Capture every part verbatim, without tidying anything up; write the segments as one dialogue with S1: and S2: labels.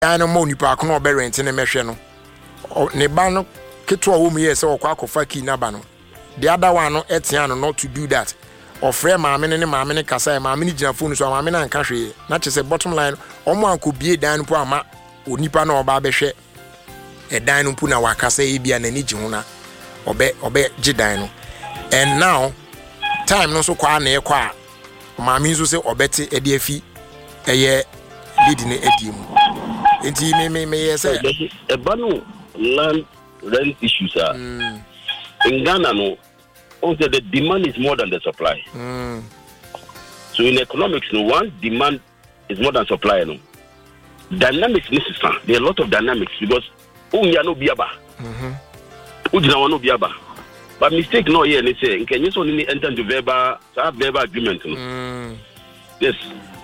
S1: dan mo nipa ko no be rent ne mehwe no ne ba no keto wo mu ye se okwa akofa ki na ba no the other one no etian no not to do that ofre maame ne maame ne kasa maame ne gina phone so maame na nka hwe na chese bottom line omo anko bie dan no po ama onipa na oba behwe e dan no po na wakasa e bia na ni gi ho na obe obe gi dan no and now time no so kwa na e kwa maame nso se obete e de afi eye lead ne ediem enti me me me yes
S2: e ba no land rent issues are mm. in Ghana no also the demand is more than the supply. Mm. So in economics, no one demand is more than supply. No dynamics necessary. There are a lot of dynamics because oh ya no biaba. Mhm. Ujina no biaba. But mistake no here. They say can you only enter into verbal have verbal agreement. No. Mm. Yes.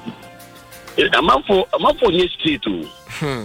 S2: I'm out for I'm out for new street too. Hmm.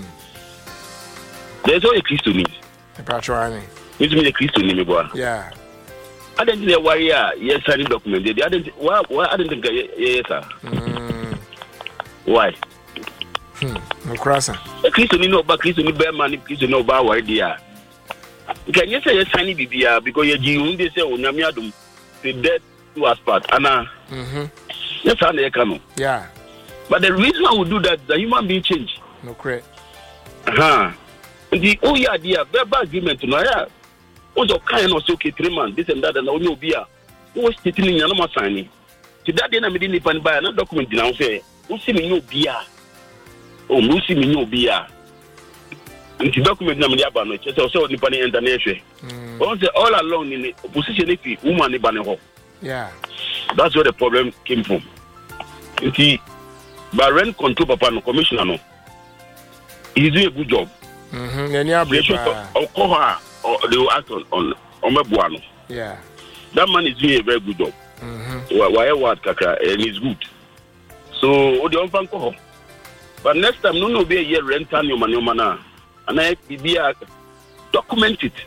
S2: There's all a Christo me.
S1: Patroni.
S2: Which means a Christo me boy.
S1: Yeah.
S2: I didn't know why yes signing document. I didn't why why I didn't think yes sir. Mm. Why?
S1: Hmm. No crosser.
S2: A Christo no about Christo no bear money Christo no about why dear. Can you say yes signing B B because you G they say Onyame adum the death to us part Anna. Mhm. Yes how they come.
S1: Yeah.
S2: But the reason I would do that the human being change.
S1: No correct.
S2: Uh-huh. The oh yeah dear verbal agreement no yeah. Also kind of okay three months this and that and only obia who was sitting in no signing to that day na me dey nipa buy na document na say who see me obia oh who see me obia and the document na me dey aba no say so nipa ni enter na ehwe on say all along in opposition if woman ni ba ne ho
S1: yeah
S2: that's where the problem came from the but rent control papa no commissioner no he's doing a good job
S1: mhm any abrepa
S2: okoha or they will act on on on Mebuano.
S1: Yeah.
S2: That man is doing a very good job. Mm-hmm. Why what kaka and he's good. So the on ko. But next time no no be a year rent and your man your man and I be document it.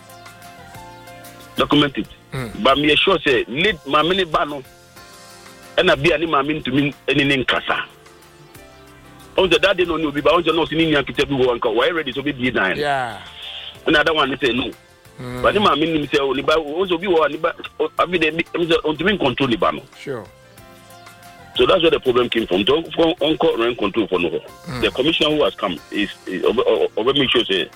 S2: Document it. Mm. But me sure say lead my mini bano and I be any mammy to mean any kasa. On the daddy no no be but on the no sini nyakite bi wo anka why ready to be nine.
S1: Yeah.
S2: Another one say no. Mm. But the man mean say only by also be one but every day on to control the ban.
S1: Sure.
S2: So that's where the problem came from. Don't on rent control for no. Mm. The commissioner who has come is over make sure say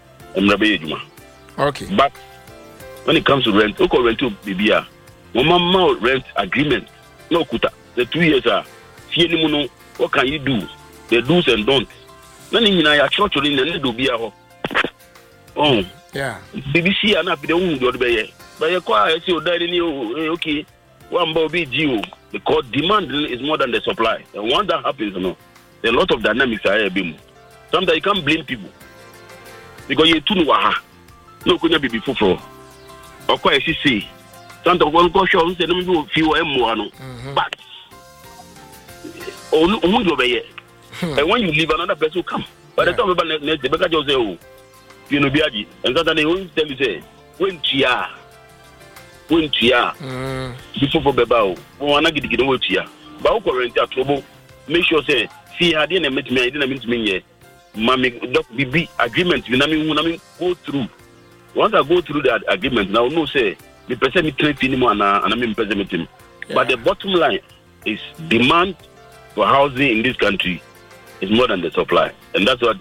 S1: okay.
S2: But when it comes to rent, okay rent to B B R. Mama rent agreement. No kuta. The two years are fear no what can you do? The do's and don'ts. None in your church or in the do be a oh
S1: yeah
S2: B B C and up the wound or be but you quite see okay one bobby G because demand is more than the supply and once that happens you know there are a lot of dynamics are here. Sometimes you can't blame people because you too know no could be before for or quite see sometimes one go show say no be few more no but oh no be and when you leave another person will come by the time about next the back just say oh you know biaji and that they always tell you say when tia when tia before for beba o wana gidigidi wo tia ba wo current trouble make sure say see how dey na meet me I didn't mean to me here mami doc bibi agreement you na me na me go through once I go through that agreement now no say the person me trade anymore na na me person meet him but the bottom line is demand for housing in this country is more than the supply and that's what